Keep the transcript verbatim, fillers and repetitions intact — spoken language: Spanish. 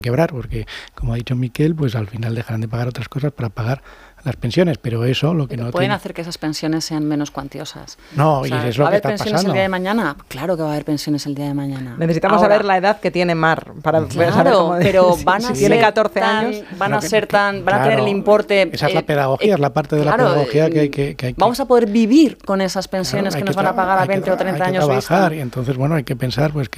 quebrar, porque como ha dicho Miquel, pues al final dejarán de pagar otras cosas para pagar las pensiones, pero eso lo que pero no pueden tiene... hacer que esas pensiones sean menos cuantiosas. No, o sea, y es lo que está ¿va a haber pensiones pasando el día de mañana? Claro que va a haber pensiones el día de mañana. Necesitamos Ahora, saber la edad que tiene Mar para claro, saber cómo pero si, van a si ser tiene catorce tan, años. van a que, ser tan, van claro, a tener el importe. Esa es la eh, pedagogía, eh, es la parte de claro, la pedagogía que hay que, que, hay que... Vamos a poder vivir con esas pensiones claro, que nos van a pagar a veinte o treinta años vista. Hay que trabajar vista. y entonces, bueno, hay que pensar pues que